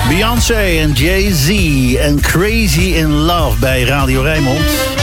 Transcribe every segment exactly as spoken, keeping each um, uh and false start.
Beyoncé en Jay-Z en Crazy in Love bij Radio Rijnmond.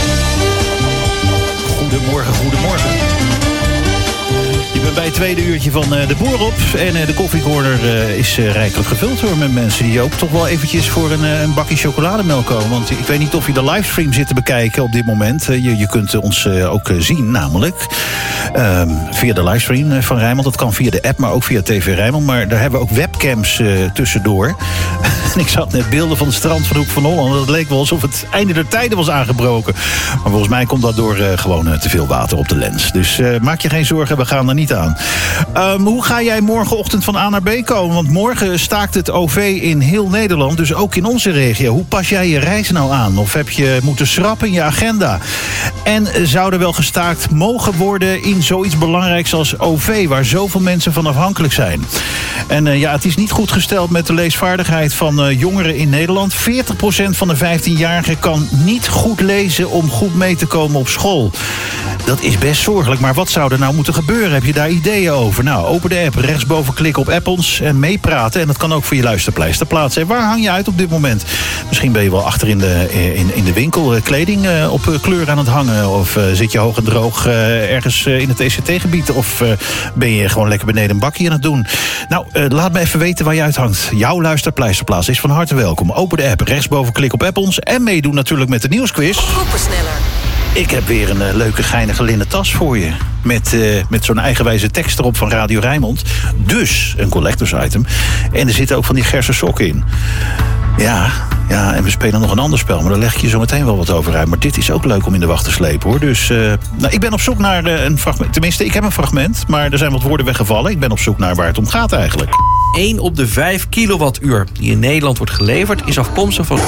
Goedemorgen, goedemorgen. Je bent bij het tweede uurtje van de Boer op. En de koffiecorner is rijkelijk gevuld hoor, met mensen die ook toch wel eventjes voor een, een bakje chocolademelk komen. Want ik weet niet of je de livestream zit te bekijken op dit moment. Je, je kunt ons ook zien, namelijk um, via de livestream van Rijnmond. Dat kan via de app, maar ook via T V Rijnmond. Maar daar hebben we ook webcams uh, tussendoor. En ik zag net beelden van het strand van Hoek van Holland. Dat leek wel alsof het einde der tijden was aangebroken. Maar volgens mij komt dat door uh, gewoon uh, te veel water op de lens. Dus uh, maak je geen zorgen, we gaan er niet aan. Um, hoe ga jij morgenochtend van A naar B komen? Want morgen staakt het O V in heel Nederland, dus ook in onze regio. Hoe pas jij je reis nou aan? Of heb je moeten schrappen in je agenda? En zou er wel gestaakt mogen worden in zoiets belangrijks als O V, waar zoveel mensen van afhankelijk zijn? En uh, ja, het is niet goed gesteld met de leesvaardigheid van uh, jongeren in Nederland. veertig procent van de vijftienjarigen kan niet goed lezen om goed mee te komen op school. Dat is best zorgelijk, maar wat zou er nou moeten gebeuren? Heb je daar ideeën over? Nou, open de app, rechtsboven klikken op app ons en meepraten. En dat kan ook voor je luisterpleister plaatsen. En waar hang je uit op dit moment? Misschien ben je wel achter in de, in, in de winkel kleding op kleur aan het hangen. Of uh, zit je hoog en droog uh, ergens uh, in het E C T-gebied. Of uh, ben je gewoon lekker beneden een bakje aan het doen. Nou, uh, laat me even weten waar je uithangt. Jouw luisterpleisterplaats is van harte welkom. Open de app, rechtsboven klik op app ons. En meedoen natuurlijk met de nieuwsquiz. Koppersneller. Ik heb weer een uh, leuke geinige linnen tas voor je. Met, uh, met zo'n eigenwijze tekst erop van Radio Rijnmond. Dus een collectors item. En er zitten ook van die gersen sokken in. Ja, ja, en we spelen nog een ander spel. Maar daar leg ik je zo meteen wel wat over uit. Maar dit is ook leuk om in de wacht te slepen, hoor. Dus uh, nou, ik ben op zoek naar uh, een fragment. Tenminste, ik heb een fragment. Maar er zijn wat woorden weggevallen. Ik ben op zoek naar waar het om gaat eigenlijk. één op de vijf kilowattuur die in Nederland wordt geleverd is afkomstig van...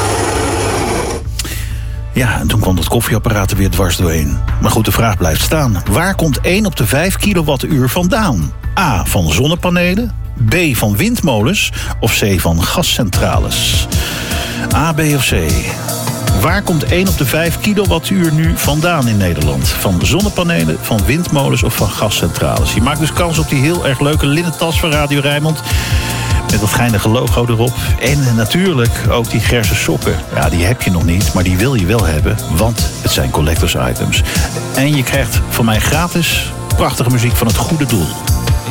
Ja, en toen kwam dat koffieapparaat er weer dwars doorheen. Maar goed, de vraag blijft staan. Waar komt één op de vijf kilowattuur vandaan? A, van zonnepanelen. B, van windmolens. Of C, van gascentrales. A, B of C. Waar komt één op de vijf kilowattuur nu vandaan in Nederland? Van zonnepanelen, van windmolens of van gascentrales? Je maakt dus kans op die heel erg leuke linnen tas van Radio Rijnmond. Met dat geinige logo erop. En natuurlijk ook die gersen sokken. Ja, die heb je nog niet, maar die wil je wel hebben. Want het zijn collectors items. En je krijgt van mij gratis prachtige muziek van het goede doel.